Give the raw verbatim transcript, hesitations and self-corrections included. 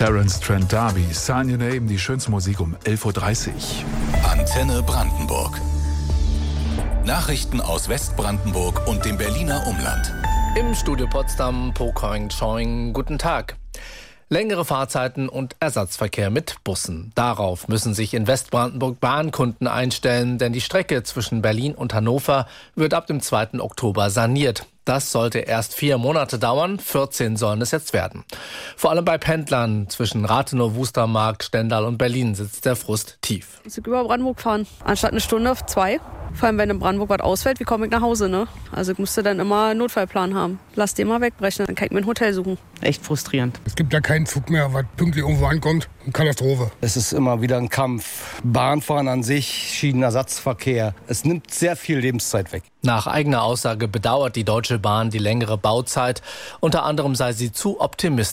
Terence Trent D'Arby, Sign Your Name, die schönste Musik um elf Uhr dreißig. Antenne Brandenburg. Nachrichten aus Westbrandenburg und dem Berliner Umland. Im Studio Potsdam, Pocoing Choing, guten Tag. Längere Fahrzeiten und Ersatzverkehr mit Bussen. Darauf müssen sich in Westbrandenburg Bahnkunden einstellen, denn die Strecke zwischen Berlin und Hannover wird ab dem zweiten Oktober saniert. Das sollte erst vier Monate dauern, vierzehn sollen es jetzt werden. Vor allem bei Pendlern zwischen Rathenow, Wustermarkt, Stendal und Berlin sitzt der Frust tief. Ich muss über Brandenburg fahren, anstatt eine Stunde auf zwei. Vor allem, wenn in Brandenburg was ausfällt, wie komme ich nach Hause, ne? Also ich musste dann immer einen Notfallplan haben. Lass den mal wegbrechen, dann kann ich mir ein Hotel suchen. Echt frustrierend. Es gibt ja keinen Zug mehr, was pünktlich irgendwo ankommt. Eine Katastrophe. Es ist immer wieder ein Kampf. Bahnfahren an sich, Schienenersatzverkehr. Es nimmt sehr viel Lebenszeit weg. Nach eigener Aussage bedauert die Deutsche Bahn die längere Bauzeit. Unter anderem sei sie zu optimistisch